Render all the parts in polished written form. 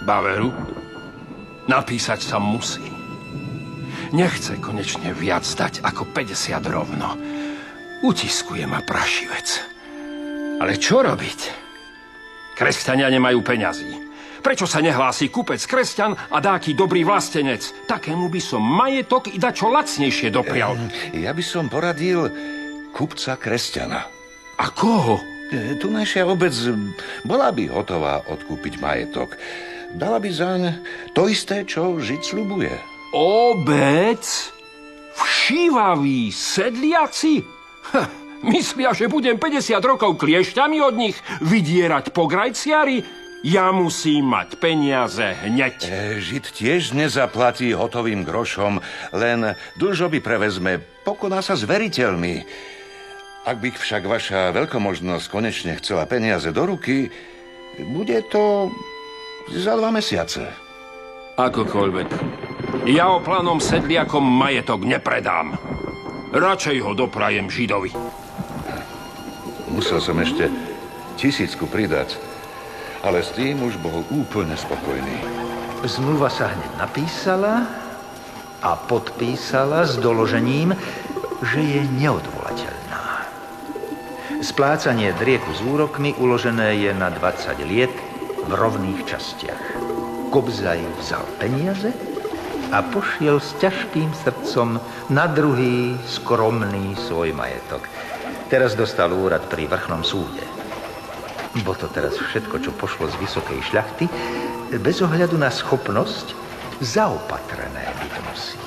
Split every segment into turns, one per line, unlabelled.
Baveru. Napísať sa musí. Nechce konečne viac dať ako 50 rovno. Utiskuje ma prašivec. Ale čo robiť? Kresťania nemajú peňazí. Prečo sa nehlási kupec kresťan a dáky dobrý vlastenec? Takému by som majetok i dačo lacnejšie doprial.
Ja by som poradil kupca kresťana.
A koho?
Tunajšia obec bola by hotová odkúpiť majetok. Dala by zaň to isté, čo žiť sľubuje.
Obec? Všívaví sedliaci? Myslia, že budem 50 rokov kliešťami od nich vydierať po grajciari? Ja musím mať peniaze hneď.
Žid tiež nezaplatí hotovým grošom, len dlžoby prevezme, pokoná sa s veriteľmi. Ak by však vaša veľkomožnosť konečne chcela peniaze do ruky, bude to za 2 mesiace.
Akokoľvek. Ja o planom sedliakom majetok nepredám. Radšej ho doprajem Židovi.
Musel som ešte 1000 pridať, ale s tým už bol úplne spokojný.
Zmluva sa hneď napísala a podpísala s doložením, že je neodvolateľná. Splácanie drieku s úrokmi uložené je na 20 liet v rovných častiach. Kobzaj vzal peniaze a pošiel s ťažkým srdcom na druhý skromný svoj majetok. Teraz dostal úrad pri vrchnom súde. Bo to teraz všetko, čo pošlo z vysokej šľachty, bez ohľadu na schopnosť, zaopatrené bytnosti.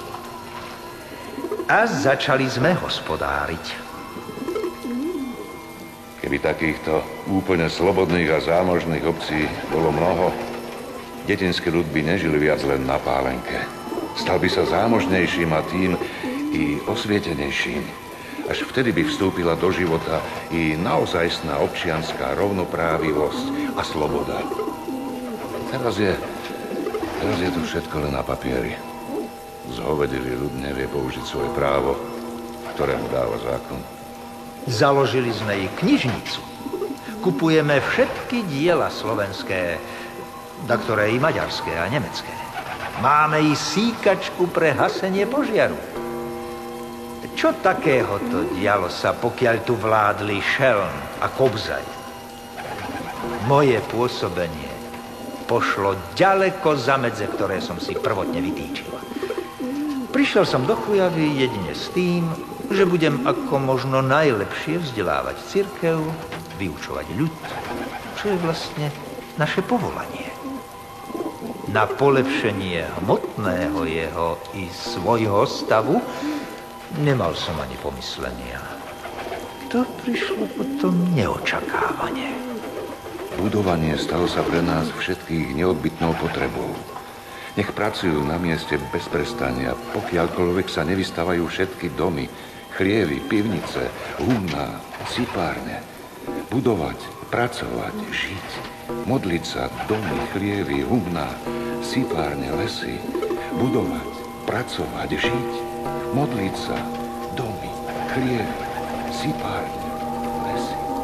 A začali sme hospodáriť.
Keby takýchto úplne slobodných a zámožných obcí bolo mnoho, detinský ľud by nežil viac len na pálenke. Stal by sa zámožnejším a tým i osvietenejším. Až vtedy by vstúpila do života i naozajstná občianská rovnoprávivosť a sloboda. Teraz je to všetko len na papieri. Zhovedilý ľud nevie použiť svoje právo, ktoré mu dáva zákon.
Založili sme i knižnicu. Kupujeme všetky diela slovenské, da ktoré i maďarské a nemecké. Máme i síkačku pre hasenie požiaru. Čo takéhoto dialo sa, pokiaľ tu vládli Šelm a Kobzaj? Moje pôsobenie pošlo ďaleko za medze, ktoré som si prvotne vytýčil. Prišiel som do Kujavy jedine s tým, že budem ako možno najlepšie vzdelávať cirkev, vyučovať ľud, čo je vlastne naše povolanie. Na polepšenie hmotného jeho i svojho stavu nemal som ani pomyslenia. To prišlo potom neočakávane.
Budovanie stalo sa pre nás všetkých neodbytnou potrebou. Nech pracujú na mieste bez prestania, pokiaľkoľvek sa nevystávajú všetky domy, chlievy, pivnice, humná, sypárne. Budovať, pracovať, žiť, modliť sa, domy, chlievy, humná, sypárne, lesy. Budovať, pracovať, žiť, modliť sa, domy, chlievy, sypárne.